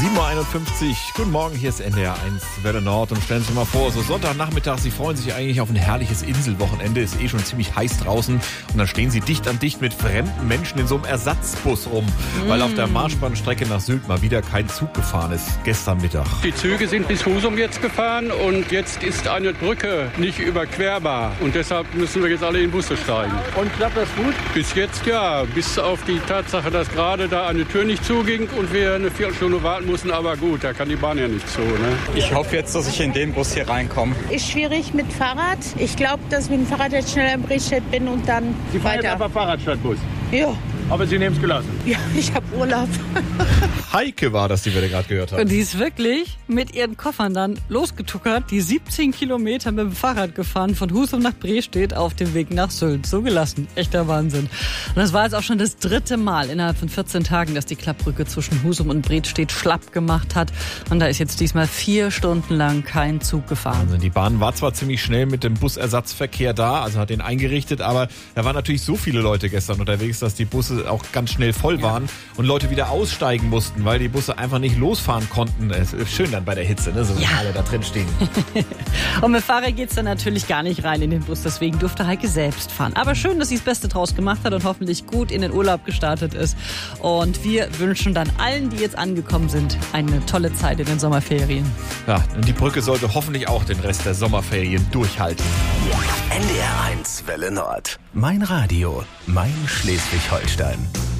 7.51 Uhr. Guten Morgen, hier ist NDR 1 Welle Nord. Und stellen Sie sich mal vor, so Sonntagnachmittag, Sie freuen sich eigentlich auf ein herrliches Inselwochenende. Ist schon ziemlich heiß draußen. Und dann stehen Sie dicht an dicht mit fremden Menschen in so einem Ersatzbus rum. Weil auf der Marschbahnstrecke nach Sylt mal wieder kein Zug gefahren ist. Gestern Mittag. Die Züge sind bis Husum jetzt gefahren und jetzt ist eine Brücke nicht überquerbar. Und deshalb müssen wir jetzt alle in Busse steigen. Und klappt das gut? Bis jetzt ja. Bis auf die Tatsache, dass gerade da eine Tür nicht zuging und wir eine Viertelstunde warten mussten. Aber gut, da kann die Bahn ja nicht zu. Ne? Ich hoffe jetzt, dass ich in den Bus hier reinkomme. Ist schwierig mit Fahrrad. Ich glaube, dass ich mit dem Fahrrad jetzt schneller im Bridgestedt bin und dann Sie fahren weiter. jetzt einfach Fahrrad statt Bus? Ja. Aber Sie nehmen es gelassen? Ja, ich habe Urlaub. Heike war das, die wir da gerade gehört haben. Und die ist wirklich mit ihren Koffern dann losgetuckert, die 17 Kilometer mit dem Fahrrad gefahren, von Husum nach Brestedt auf dem Weg nach Sylt. So gelassen. Echter Wahnsinn. Und das war jetzt auch schon das 3. Mal innerhalb von 14 Tagen, dass die Klappbrücke zwischen Husum und Brestedt schlapp gemacht hat. Und da ist jetzt diesmal 4 Stunden lang kein Zug gefahren. Also die Bahn war zwar ziemlich schnell mit dem Busersatzverkehr da, also hat den eingerichtet, aber da waren natürlich so viele Leute gestern unterwegs, dass die Busse auch ganz schnell voll waren und Leute wieder aussteigen mussten, weil die Busse einfach nicht losfahren konnten. Es ist schön dann bei der Hitze, ne? So wenn alle da drin stehen. Und mit Fahrrad geht's dann natürlich gar nicht rein in den Bus, deswegen durfte Heike selbst fahren. Aber schön, dass sie das Beste draus gemacht hat und hoffentlich gut in den Urlaub gestartet ist. Und wir wünschen dann allen, die jetzt angekommen sind, eine tolle Zeit in den Sommerferien. Ja, und die Brücke sollte hoffentlich auch den Rest der Sommerferien durchhalten. NDR 1 Welle Nord. Mein Radio, mein Schleswig-Holstein.